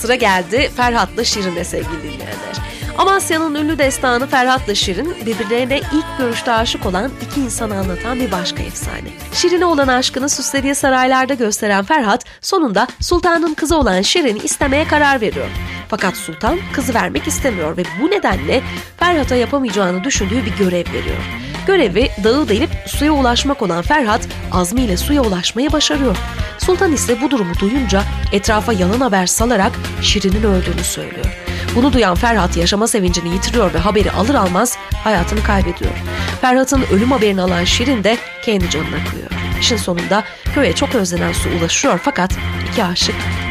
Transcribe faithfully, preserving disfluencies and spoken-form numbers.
sıra geldi Ferhat'la Şirin'e sevgili dinleyenler. Amasya'nın ünlü destanı Ferhat'la Şirin birbirlerine ilk görüşte aşık olan iki insanı anlatan bir başka efsane. Şirin'e olan aşkını süslediği saraylarda gösteren Ferhat sonunda sultanın kızı olan Şirin'i istemeye karar veriyor. Fakat sultan kızı vermek istemiyor ve bu nedenle Ferhat'a yapamayacağını düşündüğü bir görev veriyor. Görevi dağı delip suya ulaşmak olan Ferhat azmiyle suya ulaşmayı başarıyor. Sultan ise bu durumu duyunca etrafa yalan haber salarak Şirin'in öldüğünü söylüyor. Bunu duyan Ferhat yaşama sevincini yitiriyor ve haberi alır almaz hayatını kaybediyor. Ferhat'ın ölüm haberini alan Şirin de kendi canına kıyıyor. İşin sonunda köye çok özlenen su ulaşıyor fakat iki aşık